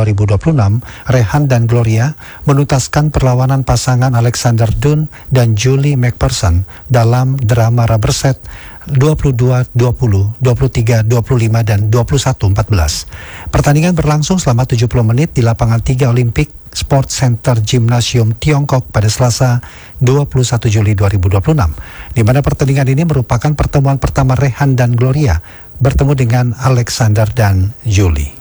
2026, Rehan dan Gloria menuntaskan perlawanan pasangan Alexander Dunn dan Julie McPherson dalam drama rubber set 22-20, 23-25, dan 21-14. Pertandingan berlangsung selama 70 menit di lapangan 3 Olympic Sport Center Gymnasium Tiongkok pada Selasa 21 Juli 2026, di mana pertandingan ini merupakan pertemuan pertama Rehan dan Gloria bertemu dengan Alexander dan Julie.